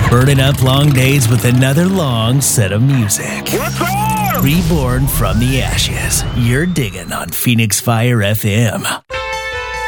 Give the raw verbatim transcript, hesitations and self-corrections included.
Burning up long days with another long set of music. What's up? Reborn from the ashes. You're digging on Phoenix Fire F M.